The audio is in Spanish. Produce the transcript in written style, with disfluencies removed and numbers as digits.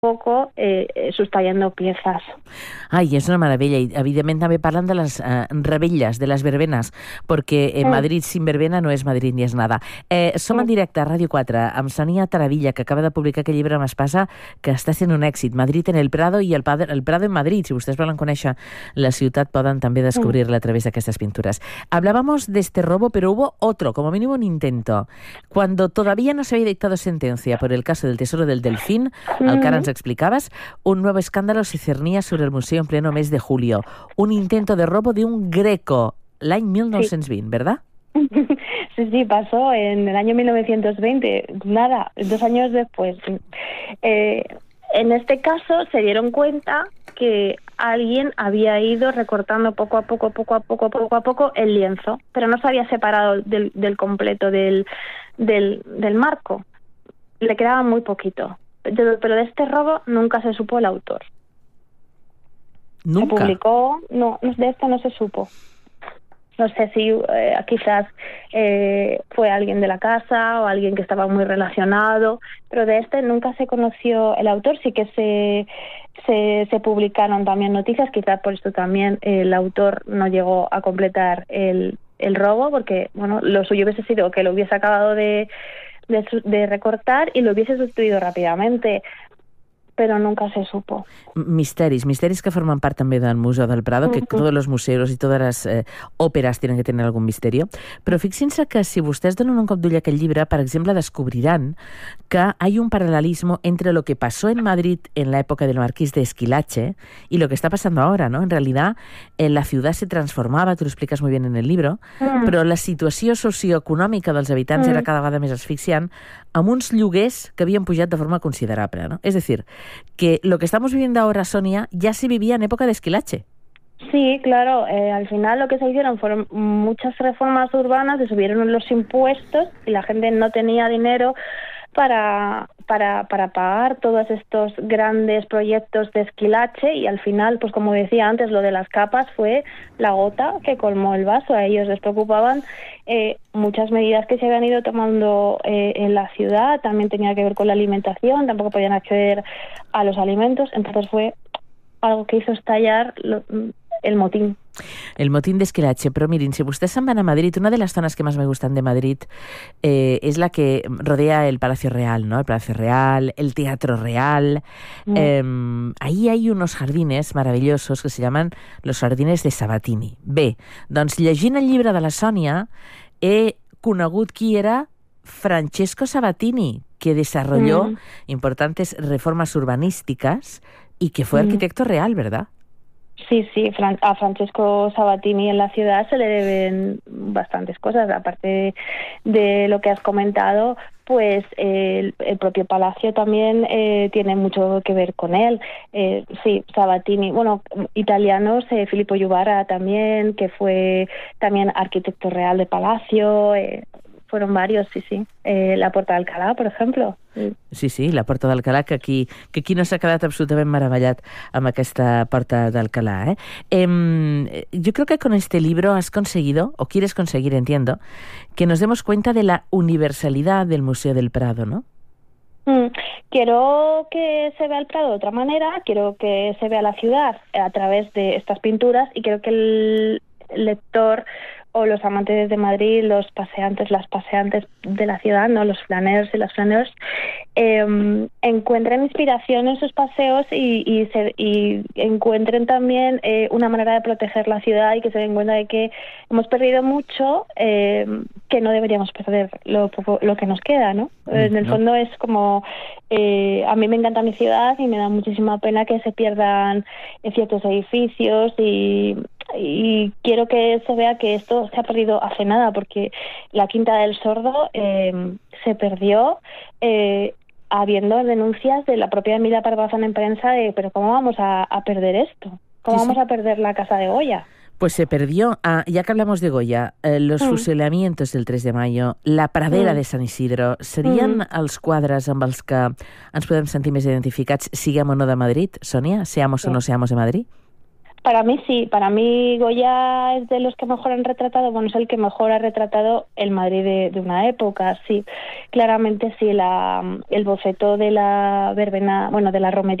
poco sustrayendo piezas. Ai, és una meravella. I, evidentment, també parlen de les revetlles, de les verbenes, perquè Madrid sin verbena no és Madrid ni és nada. Som en directe a Ràdio 4 amb Sonia Taravilla, que acaba de publicar aquest llibre amb Espasa, que està sent un èxit. Madrid en el Prado i el Prado en Madrid. Si ustedes volen conèixer la ciutat, poden també descubrir-la a través d'aquestes pintures. Hablábamos de este robo, pero hubo otro, como mínimo un intento. Cuando todavía no se había dictado sentencia por el caso del Tesoro del Delfín, al que ara ens explicabas, un nuevo escándalo se cernía sobre el museo en pleno mes de julio. Un intento de robo de un greco, l'any 1920, ¿verdad? Sí, pasó en el año 1920, nada, 2 años después. En este caso se dieron cuenta que alguien había ido recortando poco a poco el lienzo, pero no se había separado del completo del marco. Le quedaba muy poquito. Pero de este robo nunca se supo el autor. ¿Nunca? Se publicó, no, de esto no se supo. No sé si quizás fue alguien de la casa o alguien que estaba muy relacionado, pero de este nunca se conoció el autor. Sí que se publicaron también noticias, quizás por esto también el autor no llegó a completar el robo, porque bueno, lo suyo hubiese sido que lo hubiese acabado de recortar y lo hubiese sustituido rápidamente, pero nunca se supo. Misteris que forman part també del Museu del Prado, que todos los museos y todas las óperas tienen que tener algún misterio, però fixin-se que si vostès donen un cop d'ull a aquest llibre, per exemple, descubriran que hay un paralelismo entre lo que pasó en Madrid en la época del Marquís de Esquilache y lo que está pasando ahora, ¿no? En realidad, la ciudad se transformava, tú lo explicas muy bien en el libro, però la situació socioeconòmica dels habitants era cada vegada més asfixiant, amb uns lloguers que havien pujat de forma considerable, ¿no? Es decir, que lo que estamos viviendo ahora, Sonia, ya se vivía en época de Esquilache. Sí, claro. Al final lo que se hicieron fueron muchas reformas urbanas, se subieron los impuestos y la gente no tenía dinero para pagar todos estos grandes proyectos de Esquilache, y al final, pues como decía antes, lo de las capas fue la gota que colmó el vaso. A ellos les preocupaban muchas medidas que se habían ido tomando en la ciudad, también tenía que ver con la alimentación, tampoco podían acceder a los alimentos, entonces fue algo que hizo estallar el motín. El motín de Esquilache. Pero miren, si ustedes van a Madrid, una de las zonas que más me gustan de Madrid es la que rodea el Palacio Real, ¿no? El Palacio Real, el Teatro Real. Ahí hay unos jardines maravillosos que se llaman los jardines de Sabatini. Bé, doncs llegint el llibre de la Sònia he conegut qui era Francesco Sabatini, que desarrolló importantes reformas urbanísticas y que fue arquitecto real, ¿verdad? Sí, a Francesco Sabatini en la ciudad se le deben bastantes cosas, aparte de lo que has comentado, pues el propio palacio también tiene mucho que ver con él. Sí, Sabatini, bueno, italianos, Filippo Juvara también, que fue también arquitecto real de palacio, fueron varios, sí. La Porta d'Alcalá, por ejemplo. Sí, la Porta d'Alcalá, que aquí no s'ha quedat absolutament meravellat amb aquesta Porta d'Alcalá. Yo creo que con este libro has conseguido, o quieres conseguir, entiendo, que nos demos cuenta de la universalidad del Museo del Prado, ¿no? Quiero que se vea el Prado de otra manera, quiero que se vea la ciudad a través de estas pinturas, y creo que el lector o los amantes de Madrid, los paseantes, las paseantes de la ciudad, ¿no? Los flaneros y las flaneros, encuentren inspiración en sus paseos y encuentren también una manera de proteger la ciudad, y que se den cuenta de que hemos perdido mucho, que no deberíamos perder lo que nos queda, ¿no? En el fondo es como, a mí me encanta mi ciudad y me da muchísima pena que se pierdan ciertos edificios, y quiero que se vea que esto se ha perdido hace nada, porque la Quinta del Sordo se perdió habiendo denuncias de la propia Emilia Barbazán en prensa de pero ¿cómo vamos a perder esto? ¿Cómo vamos a perder la Casa de Goya? Pues se perdió, ya que hablamos de Goya, los fusilamientos del 3 de mayo, la pradera de Sant Isidro, serien els quadres amb els que ens podem sentir més identificats, siguem o no de Madrid, Sònia? Seamos o no seamos de Madrid? Para mí sí, para mí Goya es de los que mejor han retratado, bueno, es el que mejor ha retratado el Madrid de una época, sí. Claramente sí, el boceto de la verbena, bueno, de la romería